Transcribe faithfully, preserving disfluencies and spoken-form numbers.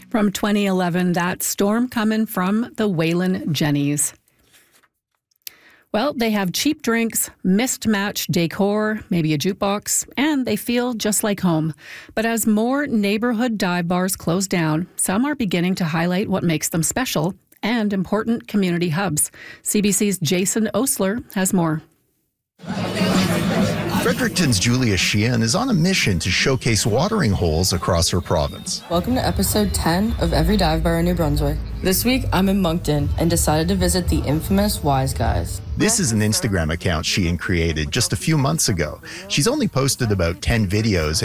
From twenty eleven, that storm coming from the Waylon Jennies. Well, they have cheap drinks, mismatched decor, maybe a jukebox, and they feel just like home. But as more neighborhood dive bars close down, some are beginning to highlight what makes them special and important community hubs. C B C's Jason Osler has more. Fredericton's Julia Sheehan is on a mission to showcase watering holes across her province. Welcome to episode ten of Every Dive Bar in New Brunswick. This week, I'm in Moncton and decided to visit the infamous Wise Guys. This is an Instagram account Sheehan created just a few months ago. She's only posted about ten videos